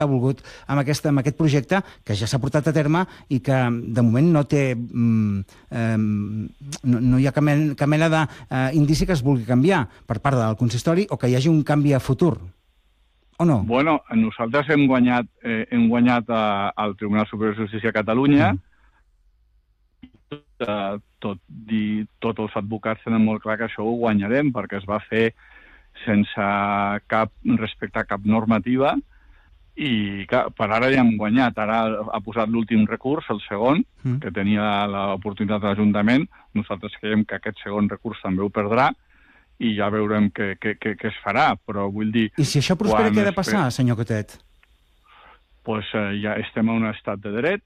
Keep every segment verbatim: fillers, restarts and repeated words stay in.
ha volgut amb, aquesta, amb aquest projecte que ja s'ha portat a terme i que de moment no té mm, eh, no, no hi ha cap mena, cap mena d'indici que es vulgui canviar per part del consistori o que hi hagi un canvi a futur, o no? Bueno, nosaltres hem guanyat, eh, hem guanyat a, al Tribunal Superior de Justícia de Catalunya. Mm. eh, tot, i, tots els advocats tenen molt clar que això ho guanyarem perquè es va fer sense cap respecte a cap normativa. I que per ara ja hem guanyat. Ara ha posat l'últim recurs, el segon, mm. que tenia l'oportunitat de l'Ajuntament. Nosaltres creiem que aquest segon recurs també ho perdrà i ja veurem què, què, què, què es farà, però vull dir... I si això prospera, què ha de passar, senyor Cotet? Doncs pues, eh, ja estem en un estat de dret,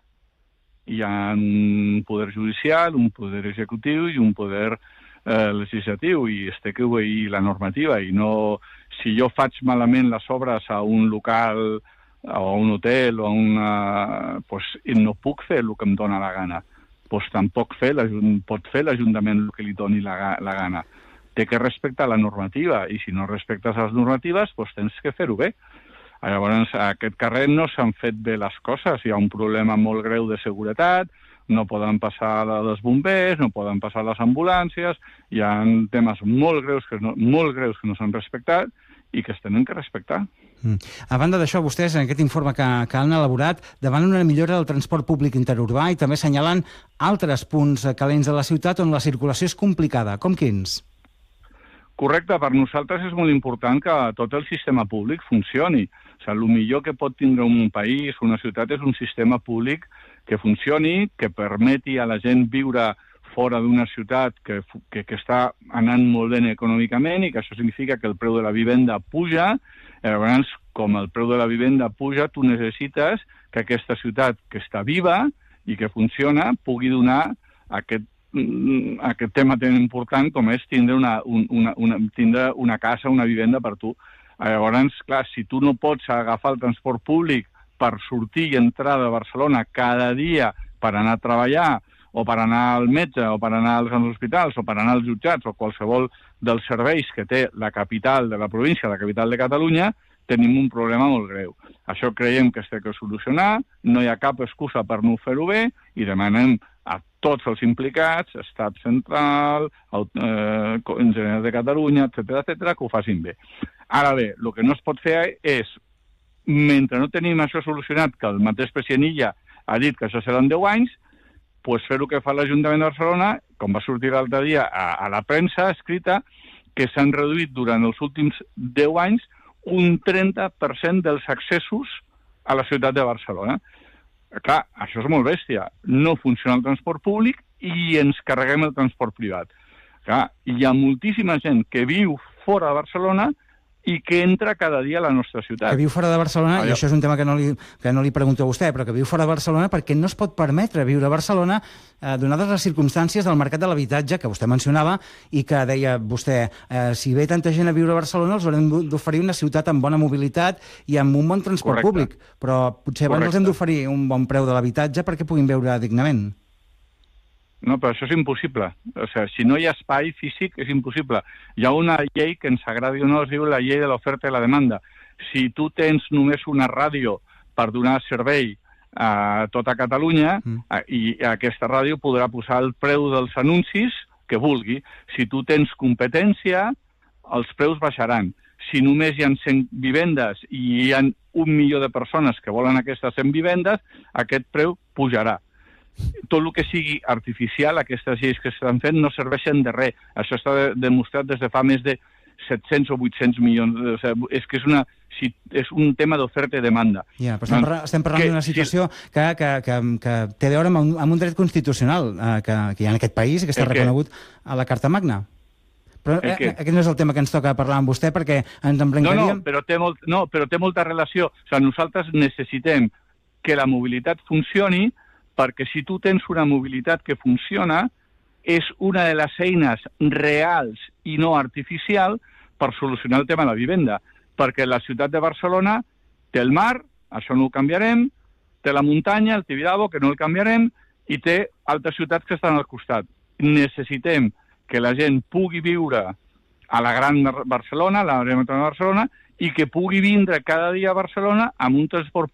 hi ha un poder judicial, un poder executiu i un poder eh, legislatiu, i es té que obeir la normativa, i no... Si jo faig malament les obres a un local... o a un hotel o a una... Pues, no puc fer el que em dóna la gana. Pues, tampoc fer pot fer l'Ajuntament el que li doni la, la gana. Té que respectar la normativa, i si no respectes les normatives, pues, tens que fer-ho bé. Llavors, a aquest carrer no s'han fet bé les coses. Hi ha un problema molt greu de seguretat, no poden passar els bombers, no poden passar les ambulàncies, hi ha temes molt greus que no, molt greus que no s'han respectat i que es tenen que respectar. Mm. A banda d'això, vostès, en aquest informe que, que han elaborat, davant una millora del transport públic interurbà i també assenyalen altres punts calents de la ciutat on la circulació és complicada. Com quins? Correcte, per nosaltres és molt important que tot el sistema públic funcioni. O sigui, el millor que pot tindre un país, una ciutat, és un sistema públic que funcioni, que permeti a la gent viure fora d'una ciutat que, que, que està anant molt bé econòmicament i que això significa que el preu de la vivenda puja. Llavors, com el preu de la vivenda puja, tu necessites que aquesta ciutat que està viva i que funciona pugui donar aquest, aquest tema tan important com és tindre una, una, una, tindre una casa, una vivenda per tu. Llavors, clar, si tu no pots agafar el transport públic per sortir i entrar de Barcelona cada dia per anar a treballar, o per anar al metge, o per anar als hospitals, o per anar als jutjats, o qualsevol dels serveis que té la capital de la província, la capital de Catalunya, tenim un problema molt greu. Això creiem que es té que solucionar, no hi ha cap excusa per no fer-ho bé, i demanem a tots els implicats, Estat central, eh, Generalitat de Catalunya, etcètera, etcètera, que ho facin bé. Ara bé, el que no es pot fer és, mentre no tenim això solucionat, que el mateix president Illa ha dit que això seran deu anys, pues fer el que fa l'Ajuntament de Barcelona, com va sortir l'altre dia a, a la premsa escrita, que s'han reduït durant els últims deu anys un trenta per cent dels accessos a la ciutat de Barcelona. Clar, això és molt bèstia. No funciona el transport públic i ens carreguem el transport privat. Clar, hi ha moltíssima gent que viu fora de Barcelona i que entra cada dia a la nostra ciutat. Que viu fora de Barcelona, Allò... i això és un tema que no, li, que no li pregunto a vostè, però que viu fora de Barcelona perquè no es pot permetre viure a Barcelona eh, donades les circumstàncies del mercat de l'habitatge que vostè mencionava i que deia vostè, eh, si ve tanta gent a viure a Barcelona els haurem d'oferir una ciutat amb bona mobilitat i amb un bon transport Correcte. públic, però potser abans els hem d'oferir un bon preu de l'habitatge perquè puguin viure dignament. No, però això és impossible. O sigui, si no hi ha espai físic, és impossible. Hi ha una llei que ens agradi o no, es diu la llei de l'oferta i la demanda. Si tu tens només una ràdio per donar servei a tota Catalunya, mm. i aquesta ràdio podrà posar el preu dels anuncis que vulgui. Si tu tens competència, els preus baixaran. Si només hi ha cent vivendes i hi ha un milió de persones que volen aquestes cent vivendes, aquest preu pujarà. Tot el que sigui artificial, aquestes lleis que s'estan fent, no serveixen de res. Això està demostrat des de fa més de set-cents o vuit-cents milions. O sigui, és que és, una, és un tema d'oferta i demanda. Ja, però estem, doncs, estem parlant d'una situació sí. que, que, que, que té a veure amb un, amb un dret constitucional eh, que, que hi ha en aquest país i que està reconegut a la Carta Magna. Però eh, aquest no és el tema que ens toca parlar amb vostè perquè ens emblancaríem... No, no, però té, molt, no, però té molta relació. O sigui, nosaltres necessitem que la mobilitat funcioni perquè si tu tens una mobilitat que funciona, és una de les eines reals i no artificial per solucionar el tema de la vivenda. Perquè la ciutat de Barcelona té el mar, això no ho canviarem, té la muntanya, el Tibidabo, que no el canviarem, i té altres ciutats que estan al costat. Necessitem que la gent pugui viure a la gran Barcelona, a l'àrea metropolitana de Barcelona, i que pugui vindre cada dia a Barcelona amb un transport